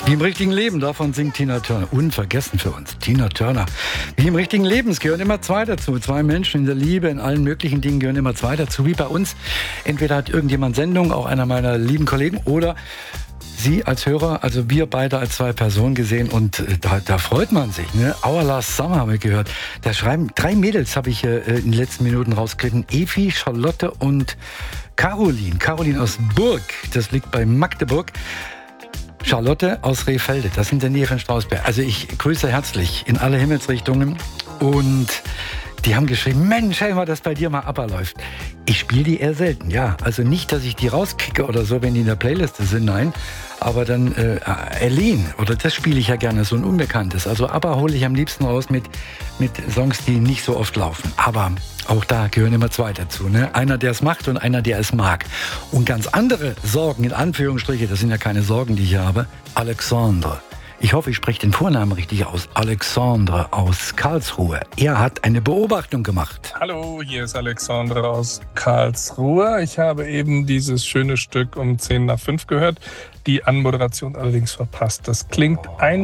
Wie im richtigen Leben, davon singt Tina Turner. Unvergessen für uns, Tina Turner. Wie im richtigen Leben, es gehören immer zwei dazu. Zwei Menschen in der Liebe, in allen möglichen Dingen gehören immer zwei dazu. Wie bei uns. Entweder hat irgendjemand Sendung, auch einer meiner lieben Kollegen, oder Sie als Hörer, also wir beide als zwei Personen gesehen, und da freut man sich. Ne? Our Last Summer haben wir gehört. Da schreiben 3 Mädels, habe ich in den letzten Minuten rausgekriegt. Evi, Charlotte und Caroline. Caroline aus Burg, das liegt bei Magdeburg. Charlotte aus Rehfelde, das ist in der Nähe von Strausberg. Also ich grüße herzlich in alle Himmelsrichtungen. Und die haben geschrieben, Mensch, Helmer, dass bei dir mal ABBA läuft. Ich spiele die eher selten, ja. Also nicht, dass ich die rauskicke oder so, wenn die in der Playliste sind, nein. Aber dann Aline, oder das spiele ich ja gerne, so ein Unbekanntes. Also ABBA hole ich am liebsten raus mit Songs, die nicht so oft laufen. Aber auch da gehören immer zwei dazu. Ne? Einer, der es macht, und einer, der es mag. Und ganz andere Sorgen, in Anführungsstriche, das sind ja keine Sorgen, die ich habe. Alexandre. Ich hoffe, ich spreche den Vornamen richtig aus. Alexandre aus Karlsruhe. Er hat eine Beobachtung gemacht. Hallo, hier ist Alexandre aus Karlsruhe. Ich habe eben dieses schöne Stück um 10 nach 5 gehört, die Anmoderation allerdings verpasst. Das klingt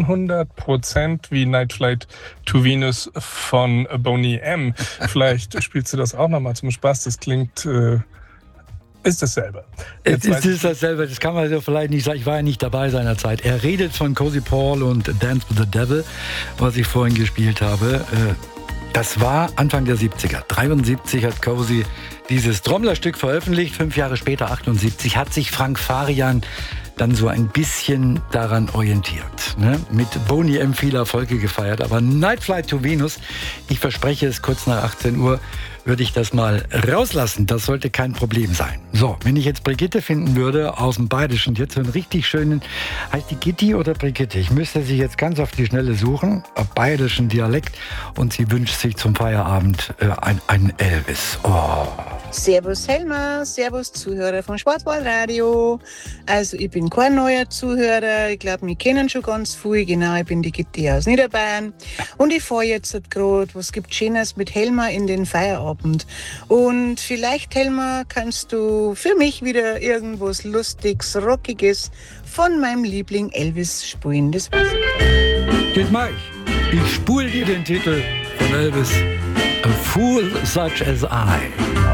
100% wie Night Flight to Venus von Boney M. Vielleicht spielst du das auch nochmal zum Spaß. Das klingt... ist dasselbe. Es ist dasselbe, das kann man so vielleicht nicht sagen. Ich war ja nicht dabei seinerzeit. Er redet von Cozy Paul und Dance with the Devil, was ich vorhin gespielt habe. Das war Anfang der 70er. 73 hat Cozy dieses Trommlerstück veröffentlicht. 5 Jahre später, 78, hat sich Frank Farian dann so ein bisschen daran orientiert. Ne? Mit Boney M viel Erfolge gefeiert. Aber Night Flight to Venus, ich verspreche es, kurz nach 18 Uhr würde ich das mal rauslassen. Das sollte kein Problem sein. So, wenn ich jetzt Brigitte finden würde aus dem Badischen, jetzt so einen richtig schönen, heißt die Gitti oder Brigitte? Ich müsste sie jetzt ganz auf die Schnelle suchen, auf bayerischen Dialekt, und sie wünscht sich zum Feierabend einen Elvis. Oh. Servus Helmer, servus Zuhörer von Schwarzwaldradio. Also ich bin kein neuer Zuhörer, ich glaube, wir kennen schon ganz viel. Genau, ich bin die Gitti aus Niederbayern und ich fahre jetzt gerade, was gibt Schönes mit Helmer in den Feierabend. Und vielleicht, Helmer, kannst du für mich wieder irgendwas Lustiges, Rockiges von meinem Liebling Elvis spielen. Das war's. Das mach ich. Ich spule dir den Titel von Elvis. A Fool Such as I.